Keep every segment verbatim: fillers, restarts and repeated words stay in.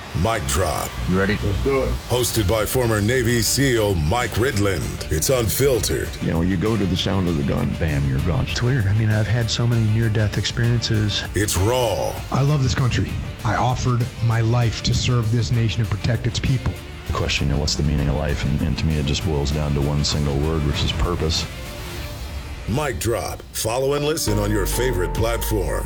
Mic Drop. You ready? Let's do it. Hosted by former Navy SEAL Mike Ridland. It's unfiltered. You know, you go to the sound of the gun, bam, you're gone. It's weird. I mean, I've had so many near-death experiences. It's raw. I love this country. I offered my life to serve this nation and protect its people. The question, you know, what's the meaning of life? And, and to me, it just boils down to one single word, which is purpose. Mic Drop. Follow and listen on your favorite platform.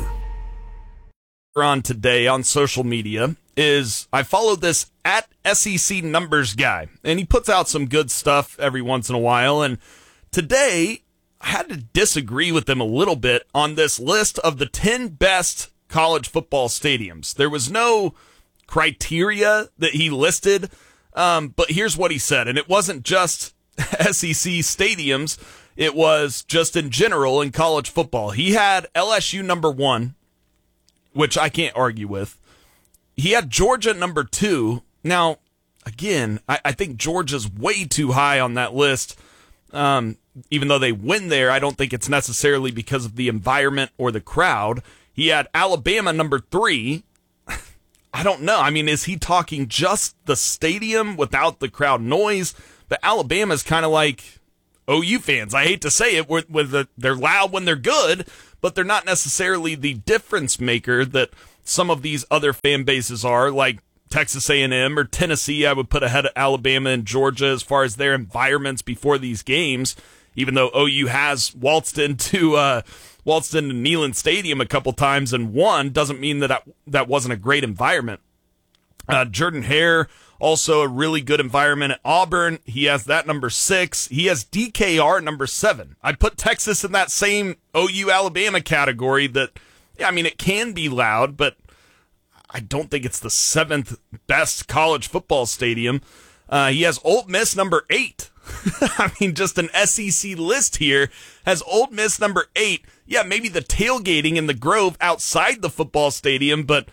On today on social media is I follow this at S E C numbers guy, and he puts out some good stuff every once in a while. And today I had to disagree with him a little bit on this list of the ten best college football stadiums. There was no criteria that he listed, um, but here's what he said, and it wasn't just S E C stadiums, it was just in general in college football. He had L S U number one, which I can't argue with. He had Georgia number two. Now, again, I, I think Georgia's way too high on that list. Um, even though they win there, I don't think it's necessarily because of the environment or the crowd. He had Alabama number three. I don't know. I mean, is he talking just the stadium without the crowd noise? But Alabama's kind of like O U fans. I hate to say it, with, with the, they're loud when they're good, but they're not necessarily the difference maker that some of these other fan bases are, like Texas A and M or Tennessee. I would put ahead of Alabama and Georgia as far as their environments before these games, even though O U has waltzed into uh, waltzed into Neyland Stadium a couple times and won, doesn't mean that that wasn't a great environment. Uh, Jordan Hare, also a really good environment at Auburn. He has that number six. He has D K R number seven. I'd put Texas in that same O U Alabama category that, yeah, I mean, it can be loud, but I don't think it's the seventh best college football stadium. Uh, he has Ole Miss number eight. I mean, just an S E C list here has Ole Miss number eight. Yeah, maybe the tailgating in the Grove outside the football stadium, but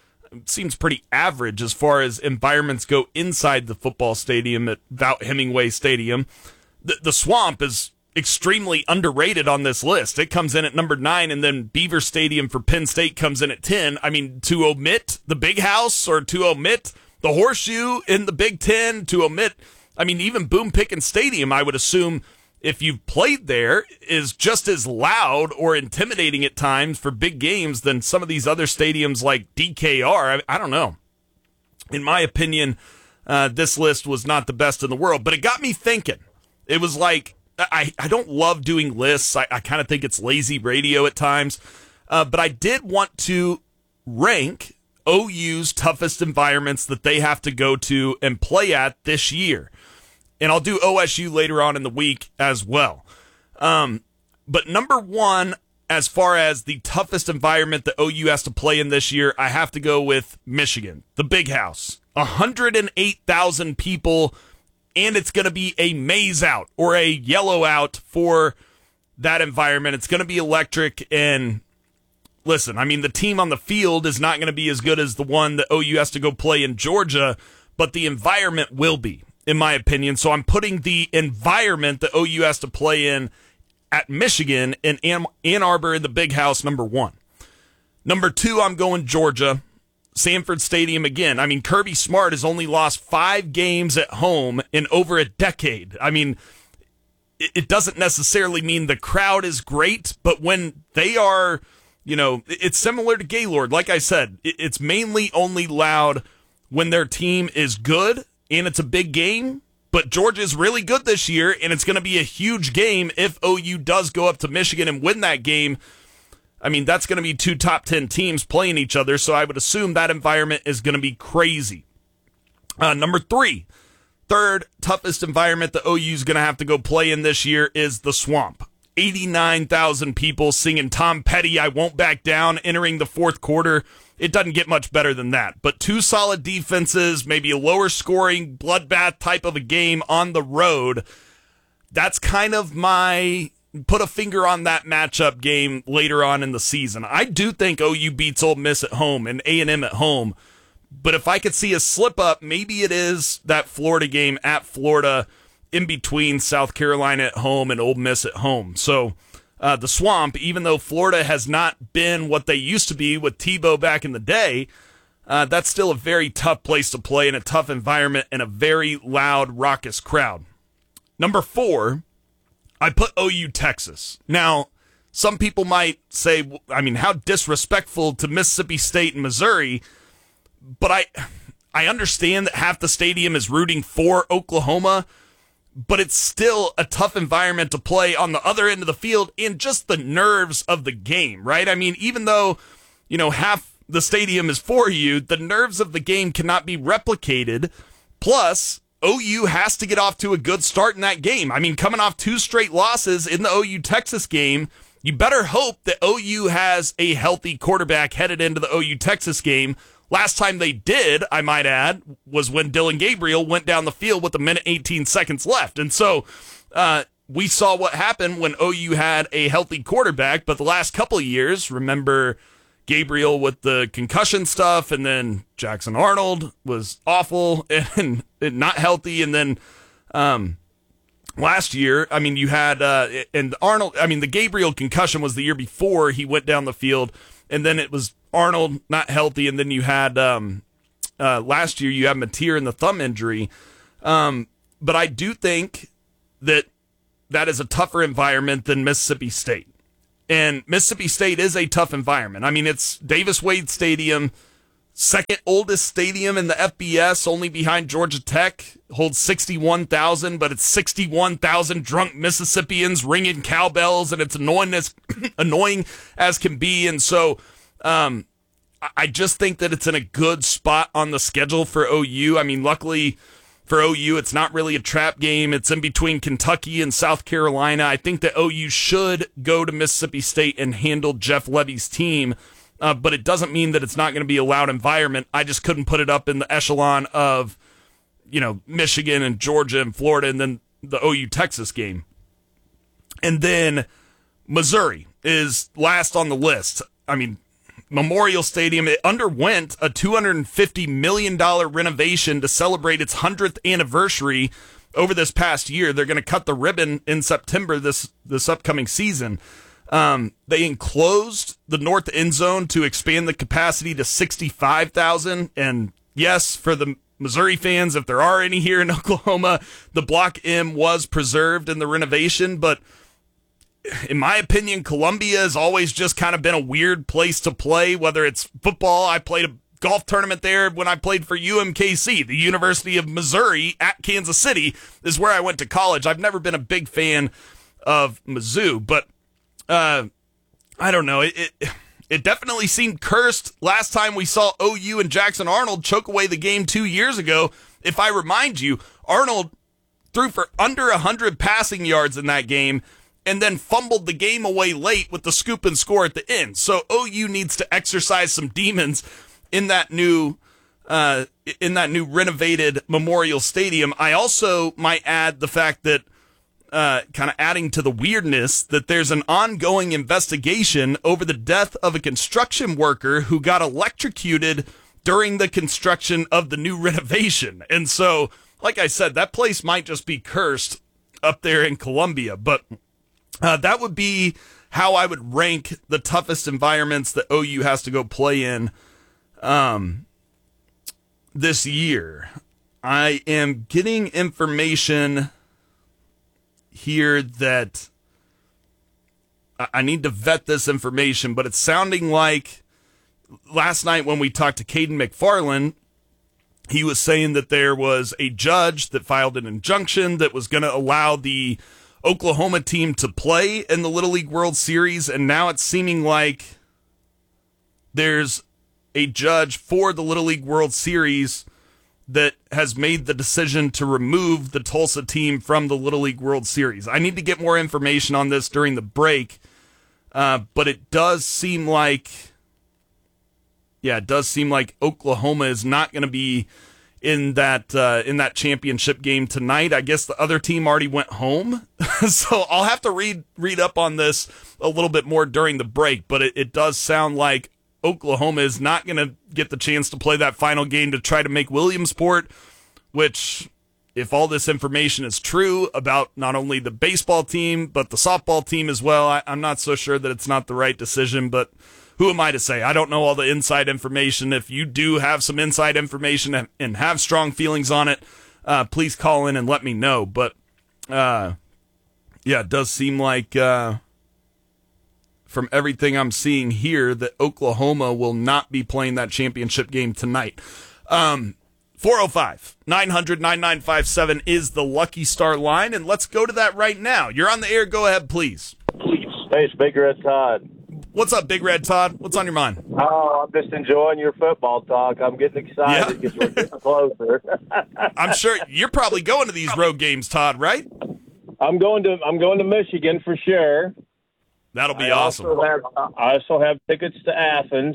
it seems pretty average as far as environments go inside the football stadium at Vaught-Hemingway Stadium. The, the Swamp is extremely underrated on this list. It comes in at number nine, and then Beaver Stadium for Penn State comes in at ten. I mean, to omit the Big House or to omit the Horseshoe in the Big Ten, to omit, I mean, even Boone Pickens Stadium, I would assume, if you've played there, is just as loud or intimidating at times for big games than some of these other stadiums like D K R. I, I don't know. In my opinion, uh, this list was not the best in the world, but it got me thinking. It was like, I, I don't love doing lists. I, I kind of think it's lazy radio at times. Uh, but I did want to rank O U's toughest environments that they have to go to and play at this year. And I'll do O S U later on in the week as well. Um, but number one, as far as the toughest environment that O U has to play in this year, I have to go with Michigan, the Big House. one hundred eight thousand people, and it's going to be a maze out or a yellow out for that environment. It's going to be electric. And listen, I mean, the team on the field is not going to be as good as the one that O U has to go play in Georgia, but the environment will be, in my opinion. So I'm putting the environment that O U has to play in at Michigan and Ann Arbor in the Big House, number one. Number two, I'm going Georgia. Sanford Stadium again. I mean, Kirby Smart has only lost five games at home in over a decade. I mean, it doesn't necessarily mean the crowd is great, but when they are, you know, it's similar to Gaylord. Like I said, it's mainly only loud when their team is good and it's a big game. But Georgia is really good this year, and it's going to be a huge game if O U does go up to Michigan and win that game. I mean, that's going to be two top ten teams playing each other, so I would assume that environment is going to be crazy. Uh, number three, third toughest environment the O U is going to have to go play in this year is the Swamp. eighty-nine thousand people singing Tom Petty, I Won't Back Down, entering the fourth quarter. It doesn't get much better than that. But two solid defenses, maybe a lower scoring bloodbath type of a game on the road. That's kind of my put a finger on that matchup game later on in the season. I do think O U beats Ole Miss at home and A and M at home. But if I could see a slip up, maybe it is that Florida game at Florida in between South Carolina at home and Ole Miss at home. So uh, the Swamp, even though Florida has not been what they used to be with Tebow back in the day, uh, that's still a very tough place to play in a tough environment and a very loud, raucous crowd. Number four, I put O U Texas. Now, some people might say, I mean, how disrespectful to Mississippi State and Missouri, but I I understand that half the stadium is rooting for Oklahoma, but it's still a tough environment to play on the other end of the field and just the nerves of the game, right? I mean, even though, you know, half the stadium is for you, the nerves of the game cannot be replicated. Plus, O U has to get off to a good start in that game. I mean, coming off two straight losses in the O U Texas game, you better hope that O U has a healthy quarterback headed into the O U Texas game. Last time they did, I might add, was when Dillon Gabriel went down the field with a minute eighteen seconds left. And so uh, we saw what happened when O U had a healthy quarterback. But the last couple of years, remember Gabriel with the concussion stuff, and then Jackson Arnold was awful and, and not healthy. And then um, last year, I mean, you had, uh, and Arnold, I mean, the Gabriel concussion was the year before he went down the field. And then it was Arnold not healthy, and then you had um, uh, last year you had Mateer in the thumb injury. Um, but I do think that that is a tougher environment than Mississippi State, and Mississippi State is a tough environment. I mean, it's Davis Wade Stadium, second oldest stadium in the F B S, only behind Georgia Tech, holds sixty-one thousand, but it's sixty-one thousand drunk Mississippians ringing cowbells, and it's annoying as, annoying as can be. And so um, I just think that it's in a good spot on the schedule for O U. I mean, luckily for O U, it's not really a trap game. It's in between Kentucky and South Carolina. I think that O U should go to Mississippi State and handle Jeff Levy's team. Uh, but it doesn't mean that it's not going to be a loud environment. I just couldn't put it up in the echelon of, you know, Michigan and Georgia and Florida, and then the O U Texas game. And then Missouri is last on the list. I mean, Memorial Stadium, it underwent a two hundred fifty million dollars renovation to celebrate its hundredth anniversary over this past year. They're going to cut the ribbon in September this, this upcoming season. Um, they enclosed the north end zone to expand the capacity to sixty-five thousand. And yes, for the Missouri fans, if there are any here in Oklahoma, the Block M was preserved in the renovation. But in my opinion, Columbia has always just kind of been a weird place to play, whether it's football. I played a golf tournament there when I played for U M K C, the University of Missouri at Kansas City is where I went to college. I've never been a big fan of Mizzou, but Uh, I don't know. It, it it definitely seemed cursed last time we saw O U and Jackson Arnold choke away the game two years ago. If I remind you, Arnold threw for under one hundred passing yards in that game and then fumbled the game away late with the scoop and score at the end. So O U needs to exercise some demons in that new uh, in that new renovated Memorial Stadium. I also might add the fact that Uh, kind of adding to the weirdness that there's an ongoing investigation over the death of a construction worker who got electrocuted during the construction of the new renovation. And so, like I said, that place might just be cursed up there in Columbia. But uh, that would be how I would rank the toughest environments that O U has to go play in um, this year. I am getting information here that I need to vet this information, but it's sounding like last night when we talked to Caden McFarland, he was saying that there was a judge that filed an injunction that was going to allow the Oklahoma team to play in the Little League World Series, and now it's seeming like there's a judge for the Little League World Series that has made the decision to remove the Tulsa team from the Little League World Series. I need to get more information on this during the break, uh, but it does seem like, yeah, it does seem like Oklahoma is not going to be in that uh, in that championship game tonight. I guess the other team already went home, so I'll have to read read up on this a little bit more during the break. But it, it does sound like Oklahoma is not going to get the chance to play that final game to try to make Williamsport, which, if all this information is true about not only the baseball team, but the softball team as well, I, I'm not so sure that it's not the right decision, but who am I to say? I don't know all the inside information. If you do have some inside information and have strong feelings on it, uh, please call in and let me know. But, uh, yeah, it does seem like, uh, from everything I'm seeing here, that Oklahoma will not be playing that championship game tonight. Um, four oh five, nine hundred, ninety-nine fifty-seven is the Lucky Star line, and let's go to that right now. You're on the air. Go ahead, please. Hey, it's Big Red Todd. What's up, Big Red Todd? What's on your mind? Oh, I'm just enjoying your football talk. I'm getting excited because Yeah. we're getting closer. I'm sure you're probably going to these road games, Todd, right? I'm going to I'm going to Michigan for sure. That'll be I awesome. Also have, I also have tickets to Athens,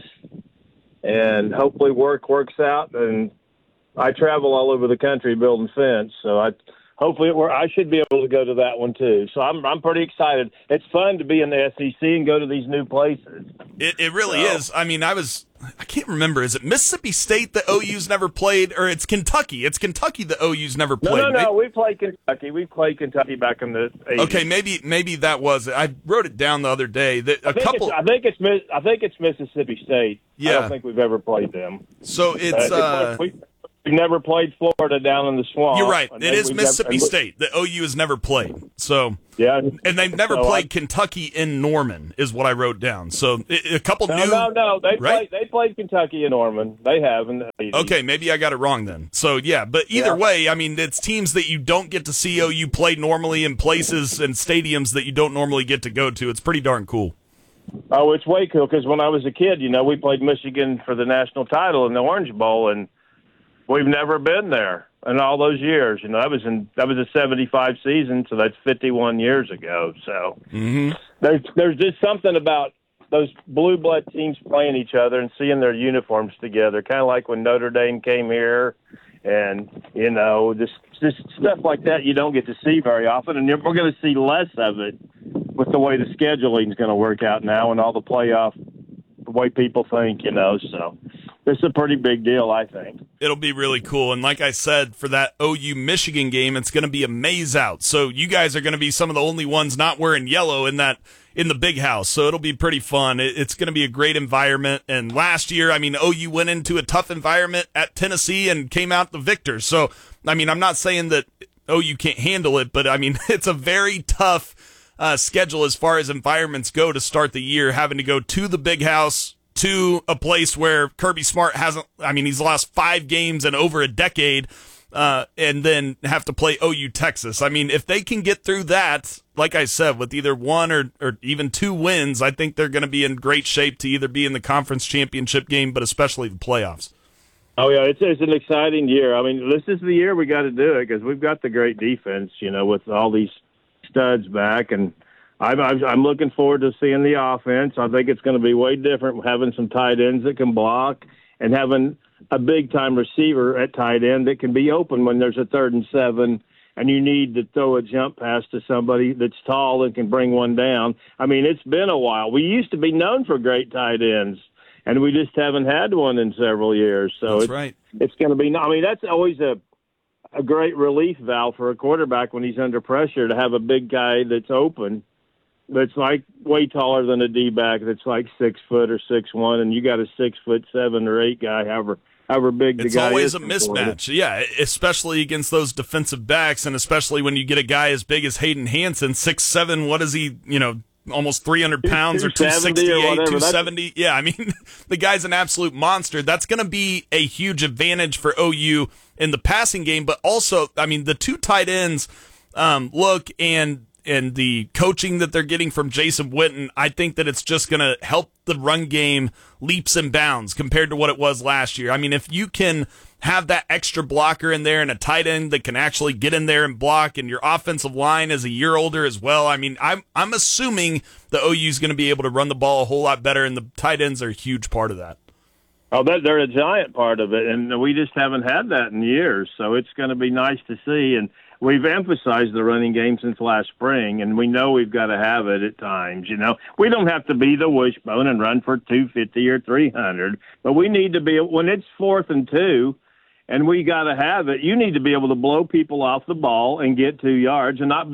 and hopefully work works out. And I travel all over the country building fence, so I hopefully it, I should be able to go to that one too. So I'm I'm pretty excited. It's fun to be in the S E C and go to these new places. It it really So- is. I mean, I was I can't remember. Is it Mississippi State that O U's never played, or it's Kentucky? It's Kentucky that O U's never No, played. no, no. May- We played Kentucky. We played Kentucky back in the eighties. Okay, maybe maybe that was it. I wrote it down the other day. That a I think couple. It's, I think it's Miss- I think it's Mississippi State. I Yeah. don't think we've ever played them. So it's. Uh, Uh, we, we've never played Florida down in the swamp. you're right. And It then is we've Mississippi never- State that O U has never played. So. Yeah, And they've never So played I- Kentucky in Norman, is what I wrote down. So i- a couple No, new. no, no. They right? played. They played Kentucky and Norman. They have in the eighties. Okay, maybe I got it wrong then. So, yeah, but either Yeah. way, I mean, it's teams that you don't get to see O U play normally in places and stadiums that you don't normally get to go to. It's pretty darn cool. Oh, it's way cool because when I was a kid, you know, we played Michigan for the national title in the Orange Bowl, and we've never been there in all those years. You know, that was in that was a seventy-five season, so that's fifty-one years ago. So Mm-hmm. there's there's just something about those blue blood teams playing each other and seeing their uniforms together, kind of like when Notre Dame came here, and you know, just just stuff like that you don't get to see very often, and we're going to see less of it with the way the scheduling is going to work out now and all the playoff, the way people think, you know. So it's a pretty big deal, I think. It'll be really cool. And like I said, for that O U Michigan game, it's going to be a maze out. So you guys are going to be some of the only ones not wearing yellow in that in the big house. So it'll be pretty fun. It, it's going to be a great environment. And last year, I mean, O U went into a tough environment at Tennessee and came out the victor. So, I mean, I'm not saying that O U can't handle it, but I mean, it's a very tough uh, schedule as far as environments go to start the year, having to go to the big house, to a place where Kirby Smart hasn't, I mean, he's lost five games in over a decade, uh, and then have to play O U Texas. I mean, if they can get through that, like I said, with either one or, or even two wins, I think they're going to be in great shape to either be in the conference championship game, but especially the playoffs. Oh, yeah, it's, it's an exciting year. I mean, this is the year we got to do it because we've got the great defense, you know, with all these studs back, and I'm, I'm looking forward to seeing the offense. I think it's going to be way different having some tight ends that can block and having a big-time receiver at tight end that can be open when there's a third and seven and you need to throw a jump pass to somebody that's tall and can bring one down. I mean, it's been a while. We used to be known for great tight ends, and we just haven't had one in several years. So That's it's, right. It's going to be – I mean, that's always a – a great relief valve for a quarterback when he's under pressure to have a big guy that's open, that's like way taller than a D-back, that's like six foot or six one, and you got a six foot seven or eight guy, however however big the It's guy always is. a mismatch, yeah, especially against those defensive backs, and especially when you get a guy as big as Hayden Hansen, six seven. What is he? You know, almost three hundred pounds or two sixty-eight, two seventy. Yeah, I mean, the guy's an absolute monster. That's going to be a huge advantage for O U in the passing game, but also, I mean, the two tight ends um, look and and the coaching that they're getting from Jason Witten, I think that it's just going to help the run game leaps and bounds compared to what it was last year. I mean, if you can have that extra blocker in there and a tight end that can actually get in there and block, and your offensive line is a year older as well, I mean, I'm I'm assuming the O U is going to be able to run the ball a whole lot better, and the tight ends are a huge part of that. Oh, that, they're a giant part of it, and we just haven't had that in years, so it's going to be nice to see. And we've emphasized the running game since last spring, and we know we've got to have it at times. You know, we don't have to be the wishbone and run for two fifty or three hundred, but we need to be, when it's fourth and two, and we got to have it, you need to be able to blow people off the ball and get two yards and not be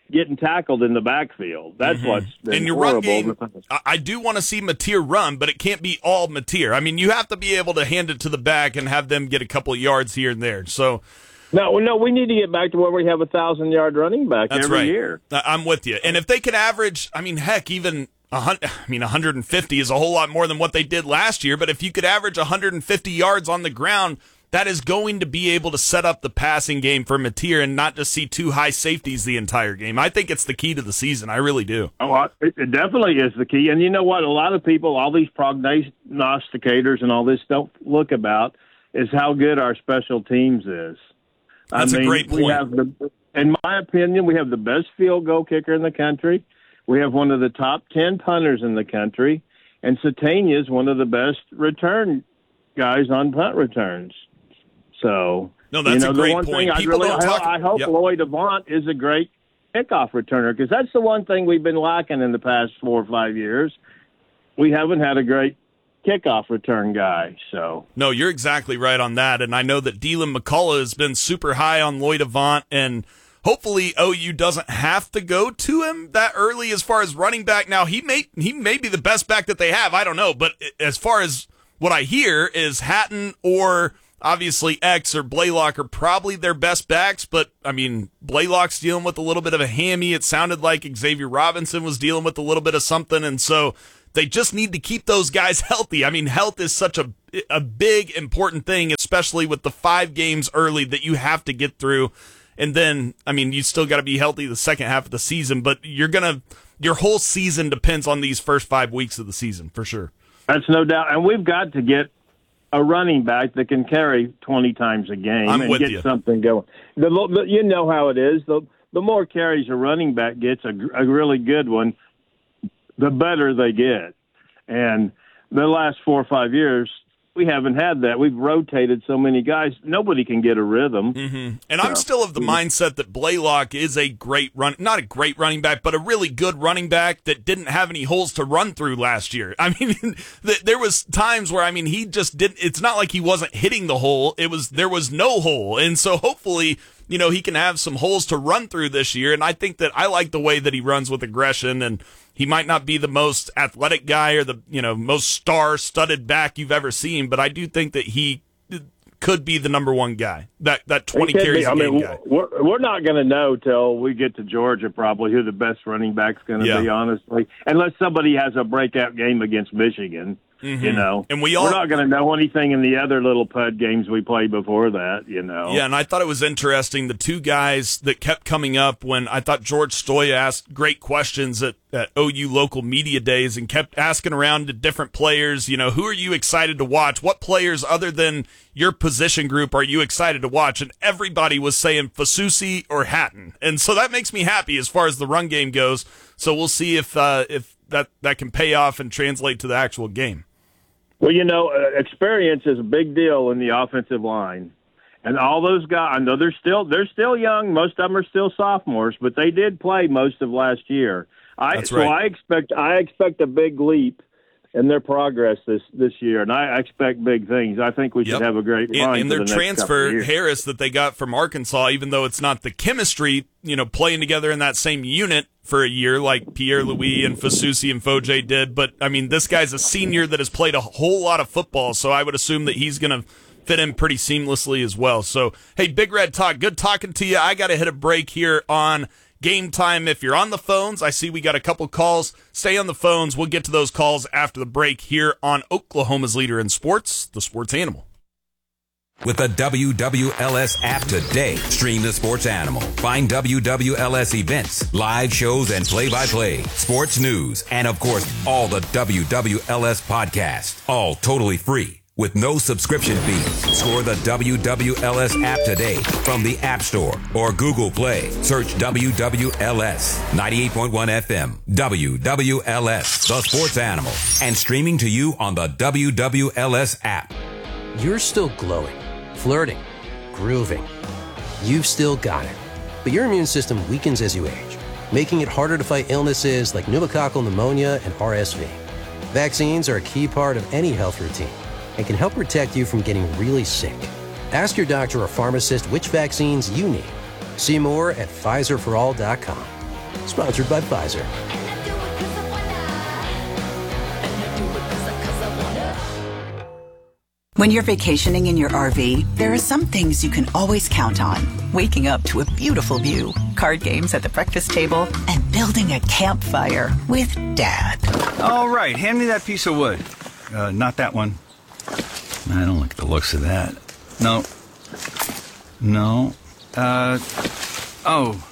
getting tackled in the backfield. That's mm-hmm. what's been in your horrible. run game. I do want to see Mateer run, but it can't be all Mateer. I mean, you have to be able to hand it to the back and have them get a couple of yards here and there. So. No, no, we need to get back to where we have a thousand-yard running back That's every right. year. I'm with you. And if they could average, I mean, heck, even a hundred, I mean, one hundred fifty is a whole lot more than what they did last year. But if you could average one hundred fifty yards on the ground, that is going to be able to set up the passing game for Mateer and not just see two high safeties the entire game. I think it's the key to the season. I really do. Oh, it, it definitely is the key. And you know what? A lot of people, all these prognosticators and all this, don't look about is how good our special teams is. That's I mean, a great point. We have the, in my opinion, we have the best field goal kicker in the country. We have one of the top ten punters in the country, and Satania is one of the best return guys on punt returns. So, no, that's you know, a great the one point. Thing I, People really, don't talk. I, I hope yep. Lloyd Avant is a great kickoff returner because that's the one thing we've been lacking in the past four or five years. We haven't had a great kickoff return guy. So no, you're exactly right on that. And I know that Dylan McCullough has been super high on Lloyd Avant, and hopefully O U doesn't have to go to him that early as far as running back. Now he may he may be the best back that they have. I don't know, but as far as what I hear is Hatton or obviously X or Blaylock are probably their best backs. But I mean, Blaylock's dealing with a little bit of a hammy. It sounded like Xavier Robinson was dealing with a little bit of something, and so they just need to keep those guys healthy. I mean, health is such a a big, important thing, especially with the five games early that you have to get through. And then, I mean, you still got to be healthy the second half of the season, but you're going to, your whole season depends on these first five weeks of the season, for sure. That's no doubt. And we've got to get a running back that can carry twenty times a game I'm and with get you. something going. The, the, you know how it is. The, the more carries a running back gets, a, a really good one, the better they get. And the last four or five years, we haven't had that. We've rotated so many guys. Nobody can get a rhythm. Mm-hmm. And I'm still of the mindset that Blaylock is a great run, not a great running back, but a really good running back that didn't have any holes to run through last year. I mean, there was times where, I mean, he just didn't, it's not like he wasn't hitting the hole. It was, there was no hole. And so hopefully, you know, he can have some holes to run through this year. And I think that I like the way that he runs with aggression, and he might not be the most athletic guy or the, you know, most star-studded back you've ever seen, but I do think that he could be the number one guy, that that twenty carries a I game mean, guy. We're, we're not going to know till we get to Georgia probably who the best running back's going to Yeah. be, honestly, unless somebody has a breakout game against Michigan. Mm-hmm. You know, and we all, we're not going to know anything in the other little pud games we played before that, you know. Yeah, and I thought it was interesting, the two guys that kept coming up when I thought George Stoya asked great questions at, at O U local media days and kept asking around to different players, you know, who are you excited to watch? What players other than your position group are you excited to watch? And everybody was saying Fasusi or Hatton. And so that makes me happy as far as the run game goes. So we'll see if uh, if that, that can pay off and translate to the actual game. Well, you know, uh, experience is a big deal in the offensive line, and all those guys. I know they're still they're still young. Most of them are still sophomores, but they did play most of last year. I, That's so right. I expect I expect a big leap in their progress this this year, and I expect big things. I think we should Yep. have a great And, line and for their the next couple of transfer, years. Harris, that they got from Arkansas, even though it's not the chemistry, you know, playing together in that same unit for a year like Pierre-Louis and Fasusi and Foje did. But, I mean, this guy's a senior that has played a whole lot of football, so I would assume that he's going to fit in pretty seamlessly as well. So, hey, Big Red Talk, good talking to you. I got to hit a break here on Game Time. If you're on the phones, I see we got a couple calls. Stay on the phones. We'll get to those calls after the break here on Oklahoma's leader in sports, the Sports Animal. With the W W L S app today, stream the Sports Animal. Find W W L S events, live shows, and play-by-play, sports news, and of course, all the W W L S podcasts, all totally free with no subscription fees. Score the W W L S app today from the App Store or Google Play. Search W W L S ninety-eight point one F M, W W L S, the Sports Animal, and streaming to you on the W W L S app. You're still glowing, flirting, grooving. You've still got it. But your immune system weakens as you age, making it harder to fight illnesses like pneumococcal pneumonia and R S V. Vaccines are a key part of any health routine and can help protect you from getting really sick. Ask your doctor or pharmacist which vaccines you need. See more at Pfizer for all dot com. Sponsored by Pfizer. When you're vacationing in your R V, there are some things you can always count on. Waking up to a beautiful view, card games at the breakfast table, and building a campfire with Dad. All right, hand me that piece of wood. Uh, not that one. I don't like the looks of that. No. No. Uh, oh.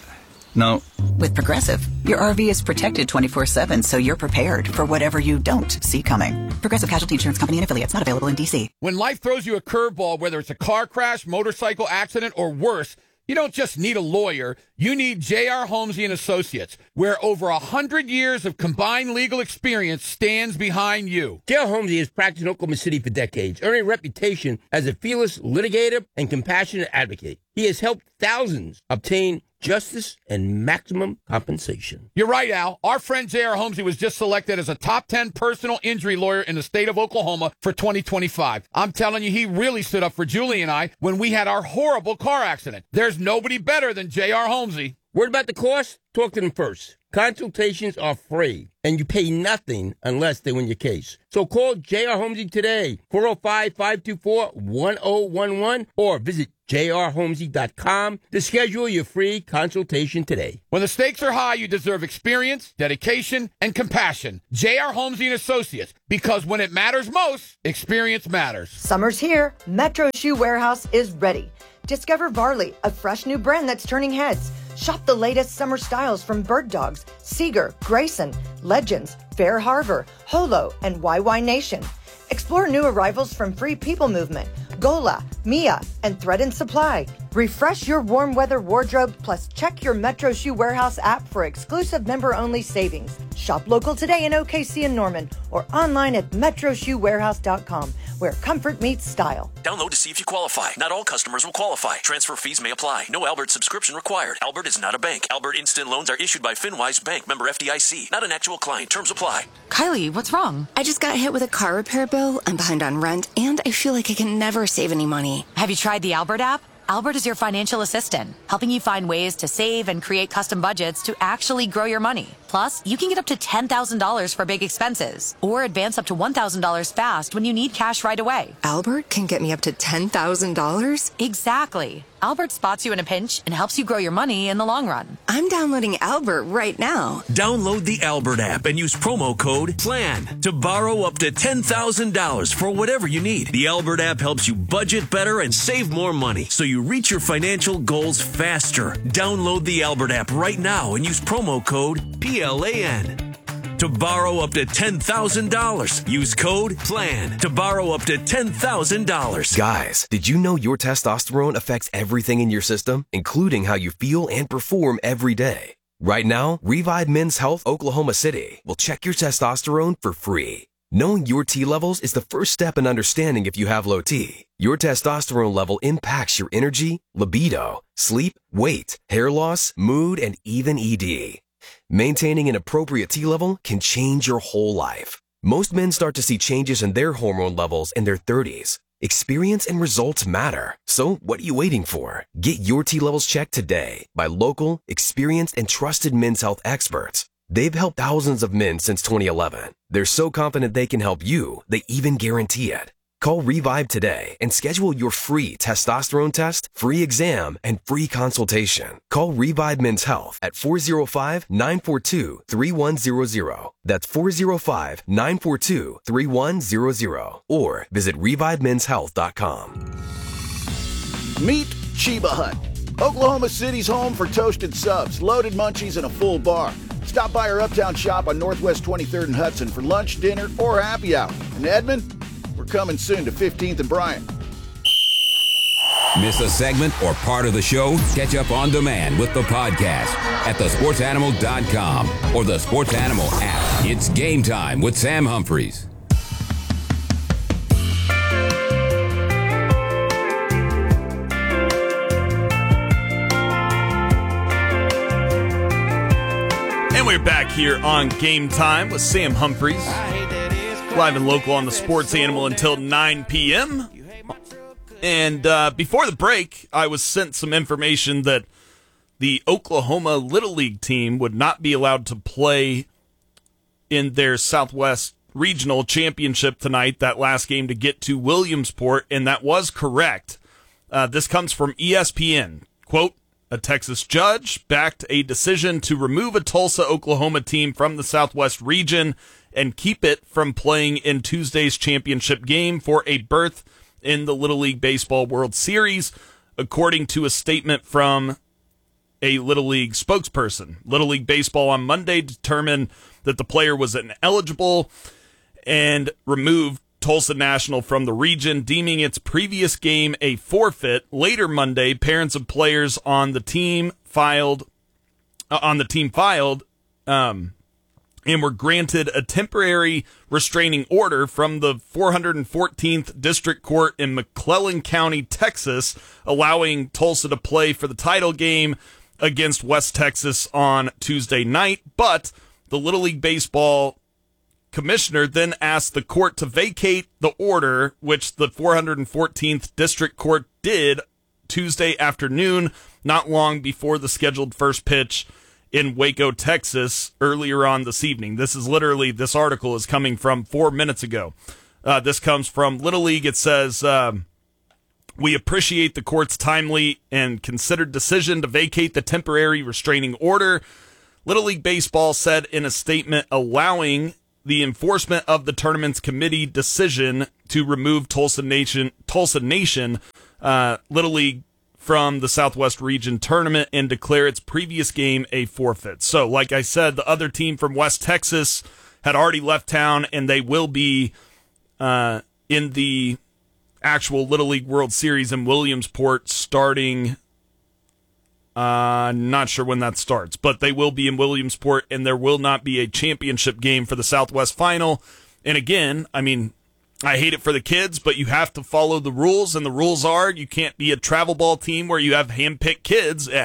No. With Progressive, your R V is protected twenty-four seven, so you're prepared for whatever you don't see coming. Progressive Casualty Insurance Company and affiliates, not available in D C. When life throws you a curveball, whether it's a car crash, motorcycle accident, or worse, you don't just need a lawyer. You need J R. Holmesy and Associates, where over one hundred years of combined legal experience stands behind you. J R. Holmesy has practiced in Oklahoma City for decades, earning a reputation as a fearless litigator and compassionate advocate. He has helped thousands obtain justice and maximum compensation. You're right, Al. Our friend J R. Holmesy was just selected as a top ten personal injury lawyer in the state of Oklahoma for twenty twenty-five. I'm telling you, he really stood up for Julie and I when we had our horrible car accident. There's nobody better than J R. Holmesy. Word about the cost? Talk to them first. Consultations are free, and you pay nothing unless they win your case. So call J R. Holmesy today, four oh five, five two four, one oh one one, or visit j r holmesy dot com to schedule your free consultation today. When the stakes are high, you deserve experience, dedication, and compassion. J R. Holmesy and Associates, because when it matters most, experience matters. Summer's here. Metro Shoe Warehouse is ready. Discover Varley, a fresh new brand that's turning heads. Shop the latest summer styles from Bird Dogs, Seeger, Grayson, Legends, Fair Harbor, Holo, and Y Y Nation. Explore new arrivals from Free People Movement, Gola, Mia, and Thread and Supply. Refresh your warm weather wardrobe, plus check your Metro Shoe Warehouse app for exclusive member-only savings. Shop local today in O K C and Norman, or online at metro shoe warehouse dot com, where comfort meets style. Download to see if you qualify. Not all customers will qualify. Transfer fees may apply. No Albert subscription required. Albert is not a bank. Albert Instant Loans are issued by FinWise Bank, member F D I C. Not an actual client. Terms apply. Kylie, what's wrong? I just got hit with a car repair bill. I'm behind on rent, and I feel like I can never save any money. Have you tried the Albert app? Albert is your financial assistant, helping you find ways to save and create custom budgets to actually grow your money. Plus, you can get up to ten thousand dollars for big expenses, or advance up to one thousand dollars fast when you need cash right away. Albert can get me up to ten thousand dollars? Exactly. Albert spots you in a pinch and helps you grow your money in the long run. I'm downloading Albert right now. Download the Albert app and use promo code PLAN to borrow up to ten thousand dollars for whatever you need. The Albert app helps you budget better and save more money, so you reach your financial goals faster. Download the Albert app right now and use promo code P L A N to borrow up to ten thousand dollars. Use code PLAN to borrow up to ten thousand dollars. Guys, did you know your testosterone affects everything in your system, including how you feel and perform every day? Right now, Revive Men's Health Oklahoma City will check your testosterone for free. Knowing your T levels is the first step in understanding if you have low T. Your testosterone level impacts your energy, libido, sleep, weight, hair loss, mood, and even E D. Maintaining an appropriate T level can change your whole life. Most men start to see changes in their hormone levels in their thirties. Experience and results matter. So what are you waiting for? Get your T levels checked today by local, experienced, and trusted men's health experts. They've helped thousands of men since twenty eleven. They're so confident they can help you, they even guarantee it. Call Revive today and schedule your free testosterone test, free exam, and free consultation. Call Revive Men's Health at four oh five, nine four two, three one zero zero. That's four oh five, nine four two, three one zero zero. Or visit revive men's health dot com. Meet Chiba Hut, Oklahoma City's home for toasted subs, loaded munchies, and a full bar. Stop by our uptown shop on Northwest twenty-third and Hudson for lunch, dinner, or happy hour. In Edmond, we're coming soon to fifteenth and Bryant. Miss a segment or part of the show? Catch up on demand with the podcast at the sports animal dot com or the Sports Animal app. It's game time with Sam Humphreys. And we're back here on Game Time with Sam Humphreys, live and local on the Sports Animal until nine p.m. And uh, before the break, I was sent some information that the Oklahoma Little League team would not be allowed to play in their Southwest Regional Championship tonight, that last game to get to Williamsport, and that was correct. Uh, this comes from E S P N. Quote, a Texas judge backed a decision to remove a Tulsa, Oklahoma team from the Southwest region and keep it from playing in Tuesday's championship game for a berth in the Little League Baseball World Series, according to a statement from a Little League spokesperson. Little League Baseball on Monday determined that the player was ineligible and removed Tulsa National from the region, deeming its previous game a forfeit. Later Monday, parents of players on the team filed uh, on the team filed um, and were granted a temporary restraining order from the four hundred fourteenth District Court in McClellan County, Texas, allowing Tulsa to play for the title game against West Texas on Tuesday night. But the Little League Baseball commissioner then asked the court to vacate the order, which the four hundred fourteenth District Court did Tuesday afternoon, not long before the scheduled first pitch in Waco, Texas, earlier on this evening. This is literally, this article is coming from four minutes ago. Uh, this comes from Little League. It says, um, we appreciate the court's timely and considered decision to vacate the temporary restraining order. Little League Baseball said in a statement allowing the enforcement of the tournament's committee decision to remove Tulsa Nation, Tulsa Nation, uh, Little League from the Southwest Region tournament and declare its previous game a forfeit. So, like I said, the other team from West Texas had already left town, and they will be uh, in the actual Little League World Series in Williamsport starting. Uh, not sure when that starts, but they will be in Williamsport, and there will not be a championship game for the Southwest Final. And again, I mean, I hate it for the kids, but you have to follow the rules, and the rules are you can't be a travel ball team where you have hand-picked kids